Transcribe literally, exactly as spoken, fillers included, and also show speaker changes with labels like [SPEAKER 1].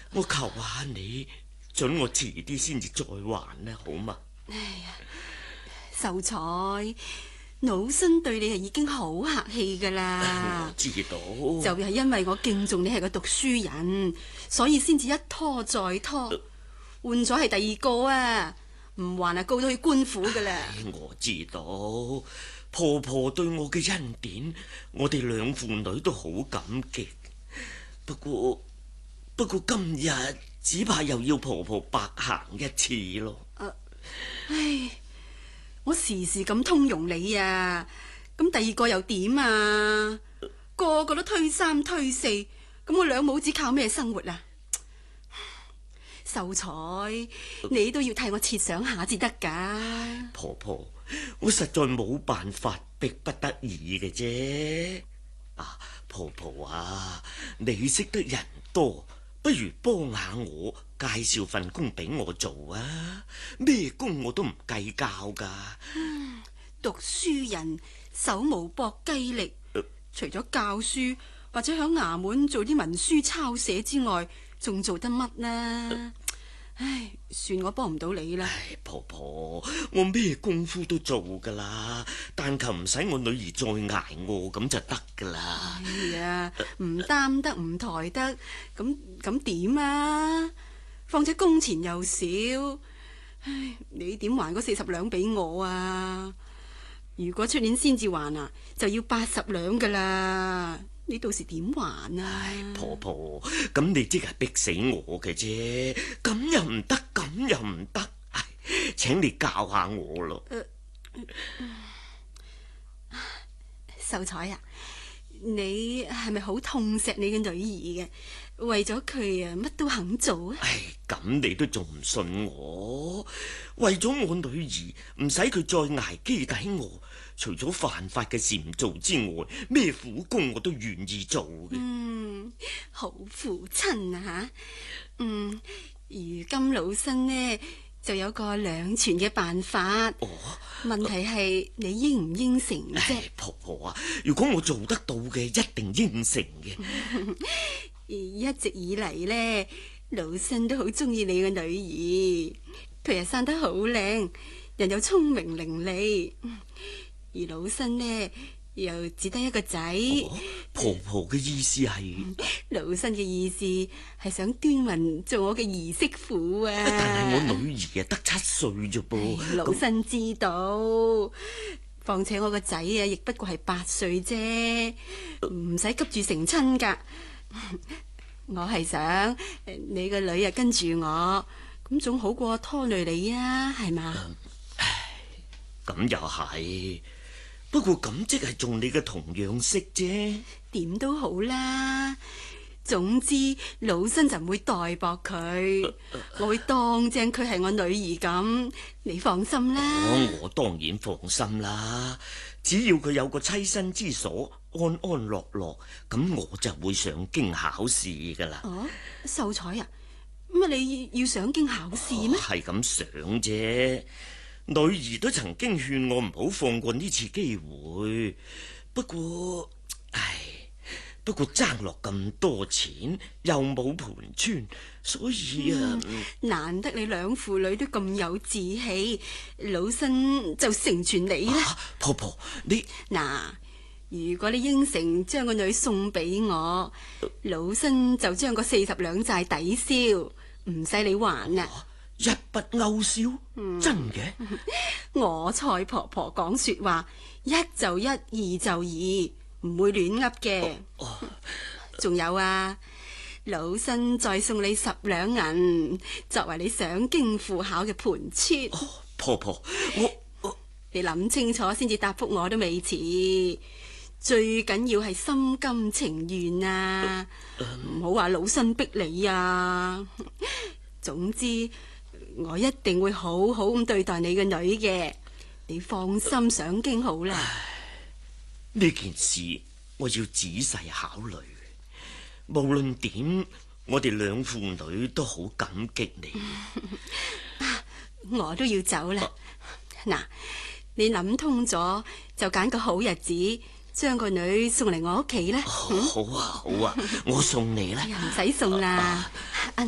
[SPEAKER 1] 我求下你，准我遲啲先至再還啦，好嘛？
[SPEAKER 2] 哎呀，秀才，老身對你係已經好客氣噶啦。
[SPEAKER 1] 我知道，
[SPEAKER 2] 就係因為我敬重你係個讀書人，所以先至一拖再拖，換咗係第二個啊，唔還啊告到去官府噶啦。
[SPEAKER 1] 我知道，婆婆對我嘅恩典，我哋兩父女都好感激。不過不過今日只怕又要婆婆白行一次咯。
[SPEAKER 2] 啊、唉，我時時咁通融你啊，咁第二個又點啊？個個都推三推四，咁我兩母子靠咩生活啊？秀才，你都要替我設想下至得噶。
[SPEAKER 1] 婆婆，我實在冇辦法，逼不得已嘅啫。啊，婆婆啊，你識得人多，不如幫下我介紹份工俾我做啊！咩工我都唔計較噶。
[SPEAKER 2] 嗯，讀書人手無縛雞力，呃、除咗教書或者響衙門做啲文書抄寫之外，仲做得乜呢？呃、唉，算我幫唔到你啦。
[SPEAKER 1] 唉，婆婆，我咩功夫都做噶啦，但求唔使我女兒再捱餓咁就得噶啦。
[SPEAKER 2] 哎呀，唔擔得唔抬得，咁咁點啊？況且工錢又少，唉，你點還嗰四十兩俾我啊？如果出年先至還啊，就要八十兩噶啦。你到時點還啊？
[SPEAKER 1] 唉，婆婆，咁你即係逼死我嘅啫，咁又唔得，咁又唔得，唉，請你教下我咯。
[SPEAKER 2] 呃呃、秀才啊，你係咪好痛錫你嘅女兒嘅？為咗佢啊，乜都肯做啊！
[SPEAKER 1] 唉，咁你都仲唔信我？為咗我女兒，唔使佢再挨飢抵餓，除咗犯法嘅事唔做之外，咩苦工我都願意做嘅。
[SPEAKER 2] 嗯，好父親啊吓！嗯，如今老身呢就有個兩全嘅辦法。
[SPEAKER 1] 哦，
[SPEAKER 2] 問題係你應唔應承啫？
[SPEAKER 1] 婆婆啊，如果我做得到嘅，一定應承嘅。
[SPEAKER 2] 一直以嚟呢，老身都好中意你個女兒，佢又生得好靚，人又聰明伶俐，而老身呢又只得一個仔。
[SPEAKER 1] 哦，婆婆嘅意思係？
[SPEAKER 2] 老身嘅意思係想端雲做我嘅兒媳婦啊！
[SPEAKER 1] 但係我女兒啊得七歲啫噃。
[SPEAKER 2] 老身知道，況且我個仔啊亦不過係八歲啫，唔使急住成親噶。我係想你個女啊跟住我，咁總好過拖累你啊，係嘛？
[SPEAKER 1] 唉，咁又係，不過咁即係做你嘅同樣色啫。
[SPEAKER 2] 點都好啦，總之老身就唔會代薄佢，我會當正佢係我女兒咁，你放心啦。
[SPEAKER 1] 哦，我當然放心啦，只要佢有個棲身之所，安安樂樂，咁我就會上京考試噶啦。
[SPEAKER 2] 哦，秀才啊，乜你要上京考試咩？
[SPEAKER 1] 係咁想啫，女兒都曾經勸我唔好放過呢次機會，不過，唉，不過爭落咁多錢，又冇盤村，所以啊，
[SPEAKER 2] 嗯、難得你兩父女都咁有志氣，老身就成全你啦。
[SPEAKER 1] 啊，婆婆，你
[SPEAKER 2] 嗱。如果你應承將個女送俾我，老身就將個四十兩債抵消，唔使你還啦。
[SPEAKER 1] 一筆勾銷，嗯、真嘅？
[SPEAKER 2] 我蔡婆婆講說話，一就一，二就二，唔會亂噏嘅。仲、哦哦、有啊，老身再送你十兩銀，作為你上京赴考嘅盤纏。
[SPEAKER 1] 哦，婆婆，我，我
[SPEAKER 2] 你諗清楚先至答覆我都未遲。最緊要係心甘情願啊，唔好話老身逼你啊。總之，我一定會好好咁對待你個女嘅，你放心上京好啦。
[SPEAKER 1] 呢件事我要仔細考慮，無論點，我哋兩父女都好感激你。
[SPEAKER 2] 我都要走啦。嗱、啊，你諗通咗就揀個好日子，將個女送嚟我屋企啦。
[SPEAKER 1] 好啊，好啊，我送你啦。
[SPEAKER 2] 唔使送啦。